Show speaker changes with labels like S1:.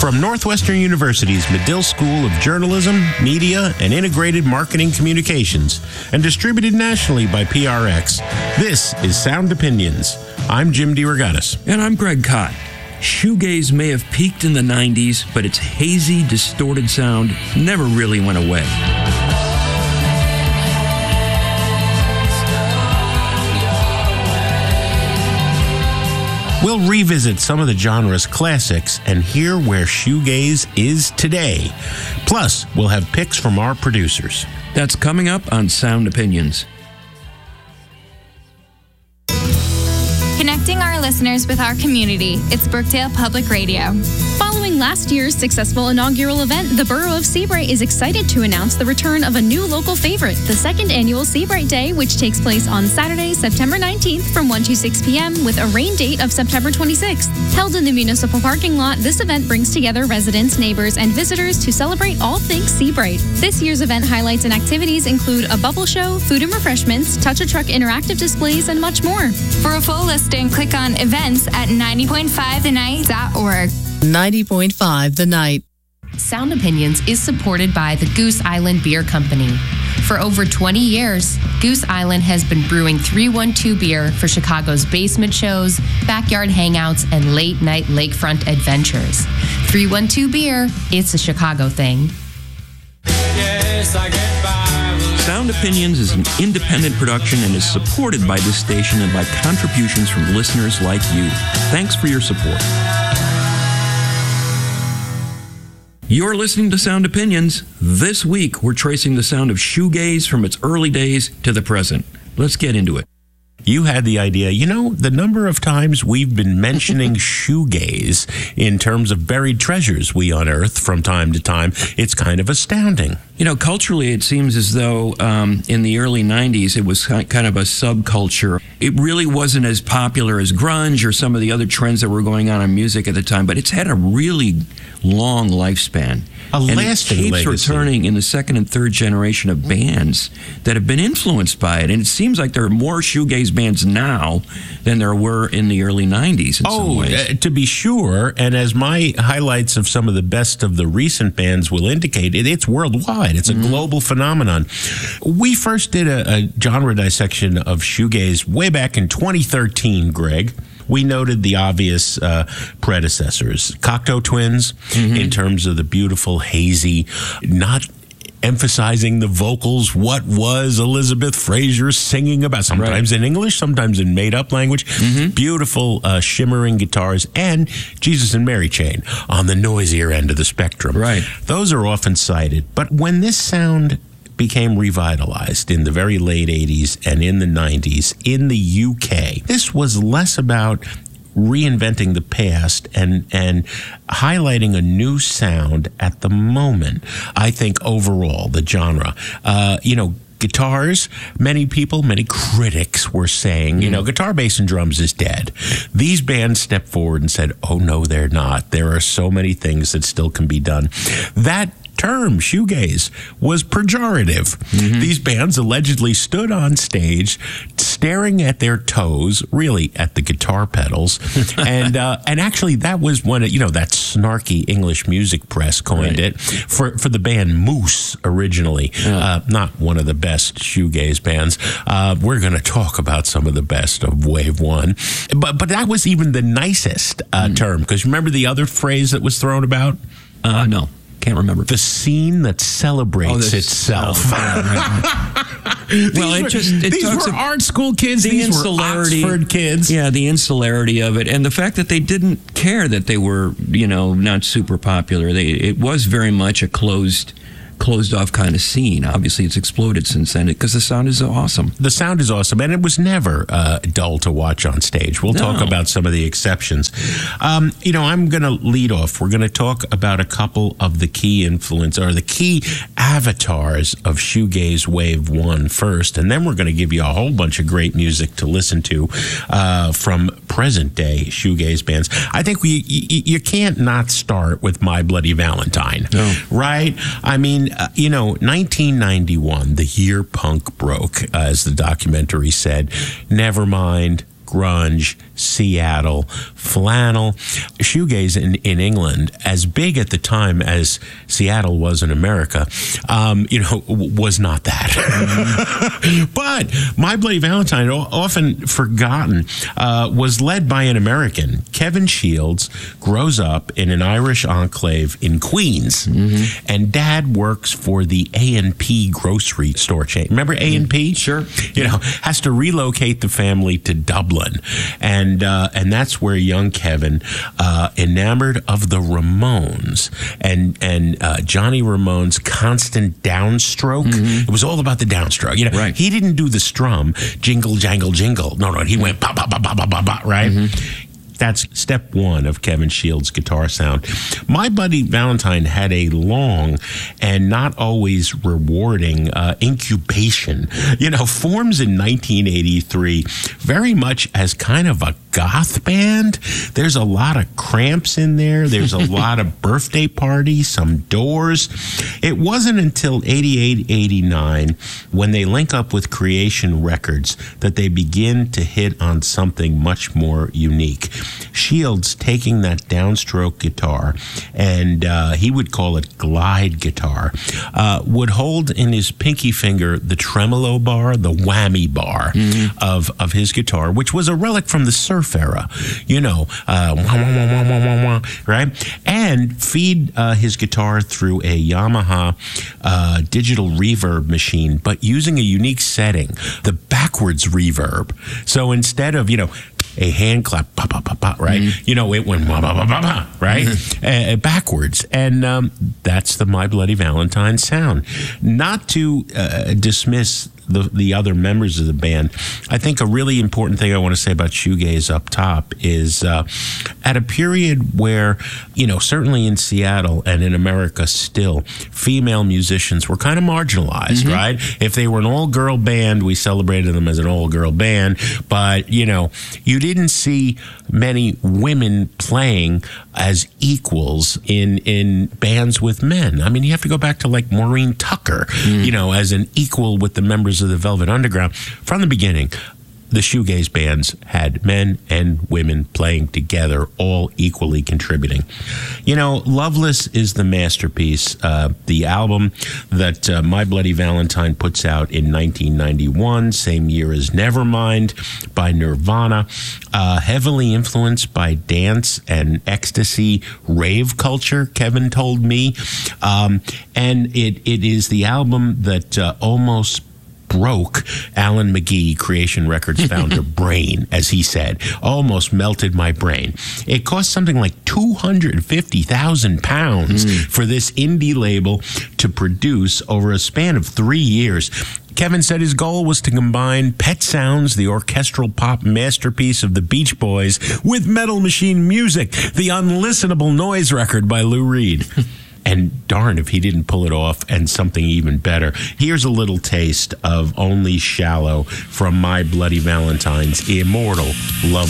S1: From Northwestern University's Medill School of Journalism, Media, and Integrated Marketing Communications, and distributed nationally by PRX, this is Sound Opinions. I'm Jim DeRogatis.
S2: And I'm Greg Kot. Shoegaze may have peaked in the 90s, but its hazy, distorted sound never really went away.
S1: We'll revisit some of the genre's classics and hear where shoegaze is today. Plus, we'll have picks from our producers.
S2: That's coming up on Sound Opinions.
S3: Connecting our listeners with our community, it's Brookdale Public Radio.
S4: Following last year's successful inaugural event, the Borough of Seabright is excited to announce the return of a new local favorite, the second annual Seabright Day, which takes place on Saturday, September 19th from 1 to 6 p.m. with a rain date of September 26th. Held in the municipal parking lot, this event brings together residents, neighbors, and visitors to celebrate all things Seabright. This year's event highlights and activities include a bubble show, food and refreshments, touch-a-truck interactive displays, and much more.
S3: For a full listing, click on events at 90.5thenight.org.
S5: 90.5 The Night.
S6: Sound Opinions is supported by the Goose Island Beer Company. For over 20 years, Goose Island has been brewing 312 beer for Chicago's basement shows, backyard hangouts, and late-night lakefront adventures. 312 Beer, it's a Chicago thing.
S2: Sound Opinions is an independent production and is supported by this station and by contributions from listeners like you. Thanks for your support. You're listening to Sound Opinions. This week, we're tracing the sound of shoegaze from its early days to the present. Let's get into it.
S1: You had the idea, the number of times we've been mentioning shoegaze in terms of buried treasures we unearth from time to time, it's kind of astounding.
S2: Culturally, it seems as though in the early 90s, it was kind of a subculture. It really wasn't as popular as grunge or some of the other trends that were going on in music at the time, but it's had a really long lifespan.
S1: And
S2: lasting legacy. It keeps returning in the second and third generation of bands that have been influenced by it. And it seems like there are more shoegaze bands now than there were in the early 90s in some ways.
S1: To be sure. And as my highlights of some of the best of the recent bands will indicate, it's worldwide. It's a global phenomenon. We first did a genre dissection of shoegaze way back in 2013, Greg. We noted the obvious predecessors, Cocteau Twins, in terms of the beautiful, hazy, not emphasizing the vocals. What was Elizabeth Fraser singing about? Sometimes in English, sometimes in made-up language. Beautiful, shimmering guitars, and Jesus and Mary Chain on the noisier end of the spectrum.
S2: Right.
S1: Those are often cited. But when this sound became revitalized in the very late 80s and in the 90s in the UK, this was less about reinventing the past and highlighting a new sound at the moment. I think overall, the genre, guitars, many critics were saying, guitar, bass, and drums is dead. These bands stepped forward and said, oh, no, they're not. There are so many things that still can be done. That term, shoegaze, was pejorative. These bands allegedly stood on stage staring at their toes, really at the guitar pedals, and actually that was one of, that snarky English music press coined it for the band Moose originally. Not one of the best shoegaze bands. We're going to talk about some of the best of Wave 1, but that was even the nicest term, because remember the other phrase that was thrown about?
S2: No. Can't remember.
S1: The scene that celebrates itself. These were art school kids. These were Oxford kids.
S2: Yeah, the insularity of it, and the fact that they didn't care that they were, not super popular. It was very much a closed off kind of scene. Obviously, it's exploded since then because the sound is awesome.
S1: The sound is awesome, and it was never dull to watch on stage. We'll talk about some of the exceptions. I'm going to lead off. We're going to talk about a couple of the key the key avatars of shoegaze Wave 1 first, and then we're going to give you a whole bunch of great music to listen to from present-day shoegaze bands. I think you can't not start with My Bloody Valentine, right? I mean, 1991, the year punk broke, as the documentary said. Nevermind, grunge, Seattle, flannel, shoegaze in England, as big at the time as Seattle was in America, was not that. But My Bloody Valentine, often forgotten, was led by an American. Kevin Shields grows up in an Irish enclave in Queens, and Dad works for the A&P grocery store chain. Remember A&P?
S2: Sure.
S1: Has to relocate the family to Dublin, and that's where young Kevin, enamored of the Ramones and Johnny Ramone's constant downstroke. It was all about the downstroke.
S2: Right.
S1: He didn't do the strum, jingle, jangle, jingle. No, he went ba, ba, ba, ba, ba, ba, ba, right? That's step one of Kevin Shields' guitar sound. My Bloody Valentine had a long and not always rewarding incubation. Forms in 1983 very much as kind of a goth band. There's a lot of Cramps in there. There's a lot of Birthday Party, some Doors. It wasn't until 88, 89 when they link up with Creation Records that they begin to hit on something much more unique. Shields taking that downstroke guitar, and he would call it glide guitar, would hold in his pinky finger the tremolo bar, the whammy bar of his guitar, which was a relic from the surf era, right? And feed his guitar through a Yamaha digital reverb machine, but using a unique setting, the backwards reverb. So instead of, a hand clap, pa, pa, pa, pa, right? It went ba, ba, ba, ba, ba, right? Backwards. And that's the My Bloody Valentine sound. Not to dismiss the other members of the band, I think a really important thing I want to say about shoegaze up top is at a period where, certainly in Seattle and in America still, female musicians were kind of marginalized, right? If they were an all-girl band, we celebrated them as an all-girl band, but, you didn't see many women playing as equals in bands with men. I mean, you have to go back to like Maureen Tucker, as an equal with the members of the Velvet Underground. From the beginning, the shoegaze bands had men and women playing together, all equally contributing. Loveless is the masterpiece, the album that My Bloody Valentine puts out in 1991, same year as Nevermind by Nirvana, heavily influenced by dance and ecstasy rave culture, Kevin told me. And it is the album that almost broke Alan McGee, Creation Records founder, brain, as he said. Almost melted my brain. It cost something like £250,000 for this indie label to produce over a span of 3 years. Kevin said his goal was to combine Pet Sounds, the orchestral pop masterpiece of the Beach Boys, with Metal Machine Music, the unlistenable noise record by Lou Reed. And darn if he didn't pull it off, and something even better. Here's a little taste of Only Shallow from My Bloody Valentine's immortal Love